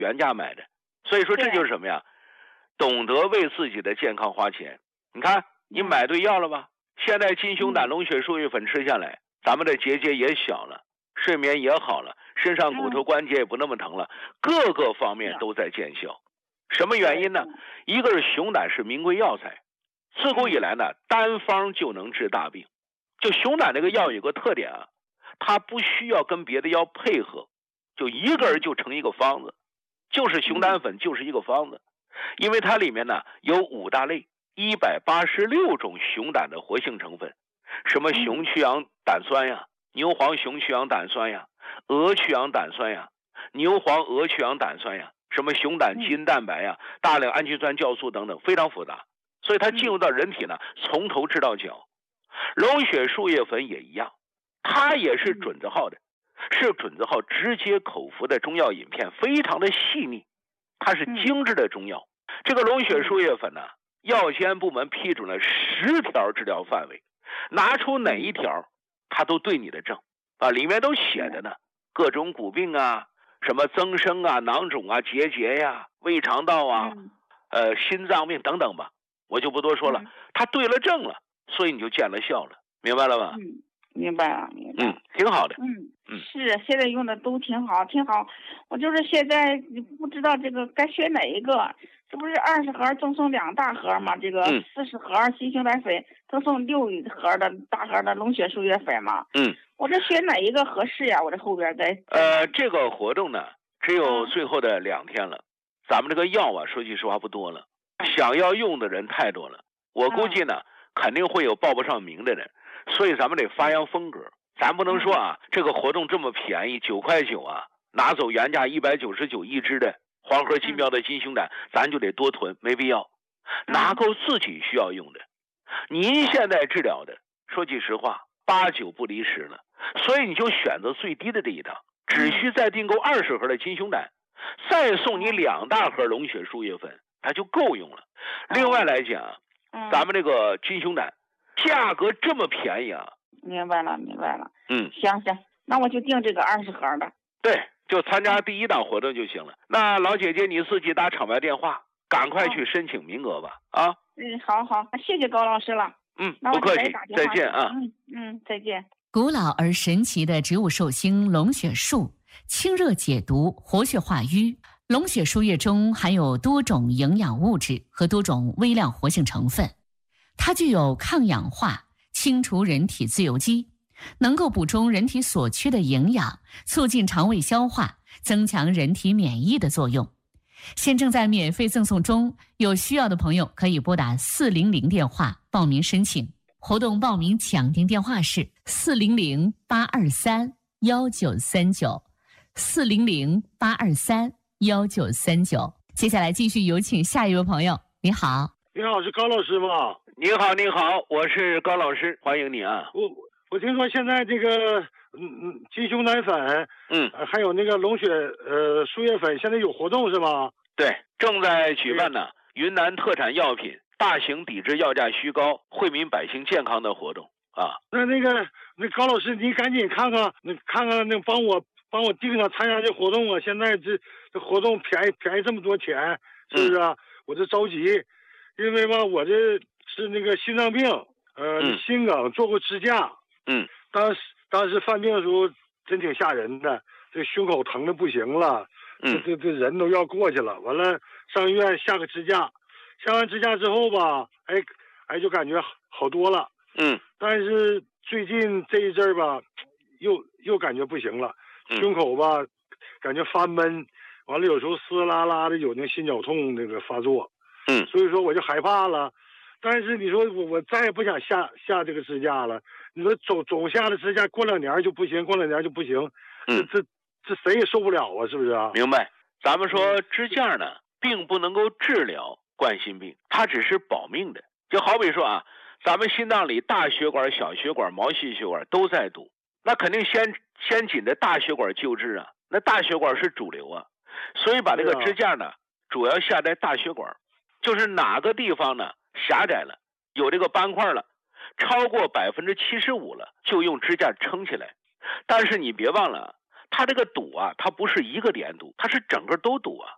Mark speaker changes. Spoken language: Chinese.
Speaker 1: 原价买的。所以说这就是什么呀？懂得为自己的健康花钱。你看你买对药了吧？现在金熊胆龙血树叶粉吃下来，咱们的结节也小了，睡眠也好了，身上骨头关节也不那么疼了，各个方面都在见效。什么原因呢？一个是熊胆是名贵药材，自古以来呢，单方就能治大病。就熊胆这个药有个特点啊，它不需要跟别的药配合，就一个人就成一个方子，就是熊胆粉就是一个方子。因为它里面呢有5大类186种熊胆的活性成分，什么熊去氧胆酸呀、牛黄熊去氧胆酸呀、鹅去氧胆酸呀、牛黄鹅去氧胆酸呀，什么熊胆基因蛋白呀、大量氨基酸酵素等等，非常复杂。所以它进入到人体呢，从头治到脚。龙血树叶粉也一样，它也是准字号的，是准字号直接口服的中药饮片，非常的细腻，它是精致的中药。这个龙血树叶粉呢，药监部门批准了10条治疗范围，拿出哪一条它都对你的症啊，里面都写着呢，各种骨病啊，什么增生啊、囊肿啊、结节呀、胃肠道啊、心脏病等等吧，我就不多说了。它对了症了，所以你就见了效了，明白了吧？
Speaker 2: 明白了，
Speaker 1: 挺好的。
Speaker 2: 是现在用的都挺好，挺好。我就是现在不知道这个该选哪一个，这不是20盒赠送2大盒吗？这个40盒新熊胆粉赠送6盒的大盒的龙血树叶粉嘛。我这选哪一个合适呀？我这后边再
Speaker 1: 这个活动呢，只有最后的2天了。咱们这个药啊，说句实话不多了，想要用的人太多了。我估计呢，肯定会有报不上名的人，所以咱们得发扬风格。咱不能说啊，这个活动这么便宜，9块9啊，拿走原价199一支的黄河金标的金熊胆，咱就得多囤，没必要。拿够自己需要用的。您现在治疗的，说句实话，8、9不离10了，所以你就选择最低的这一档，只需再订购20盒的金熊胆，再送你2大盒龙血树叶粉，它就够用了。另外来讲，咱们这个金熊胆价格这么便宜啊。
Speaker 2: 明白了。行，那我就订这个20盒的。
Speaker 1: 对，就参加第1档活动就行了。那老姐姐你自己打场外电话，赶快去申请名额吧。啊。
Speaker 2: 好，谢谢高老师了。
Speaker 1: 不客气，再见啊。
Speaker 2: 再见。
Speaker 3: 古老而神奇的植物寿星龙血树，清热解毒，活血化瘀。龙血树叶中含有多种营养物质和多种微量活性成分，它具有抗氧化、清除人体自由基，能够补充人体所缺的营养，促进肠胃消化，增强人体免疫的作用。现正在免费赠送中，有需要的朋友可以拨打400电话报名申请。活动报名抢订电话是400-823-1939，400-823-1939。接下来继续有请下一位朋友。你好。
Speaker 4: 你好，是高老师吗？
Speaker 1: 你好，我是高老师，欢迎你啊。
Speaker 4: 我听说现在这个金熊胆粉，还有那个龙血树叶粉，现在有活动是吗？
Speaker 1: 对，正在举办呢，云南特产药品大型抵制药价虚高，惠民百姓健康的活动啊。
Speaker 4: 那高老师，你赶紧看看帮我订上参加这活动啊！现在这活动便宜这么多钱，是不是啊？我这着急，因为吧，我这是那个心脏病，心梗，做过支架。当时犯病的时候真挺吓人的，这胸口疼的不行了，这人都要过去了。完了上医院下个支架，下完支架之后吧，就感觉好多了。但是最近这一阵吧，又感觉不行了，胸口吧感觉发闷，完了有时候撕拉拉的有那心绞痛那个发作。所以说我就害怕了。但是你说我再也不想下这个支架了。你说总下的支架，过2年就不行，这谁也受不了啊，是不是啊？
Speaker 1: 明白。咱们说支架呢，并不能够治疗冠心病，它只是保命的。就好比说啊，咱们心脏里大血管、小血管、毛细血管都在堵，那肯定先紧着大血管救治啊。那大血管是主流啊，所以把这个支架呢，主要下在大血管，就是哪个地方呢狭窄了，有这个斑块了，超过75%了，就用支架撑起来。但是你别忘了，它这个堵啊，它不是一个点堵，它是整个都堵啊。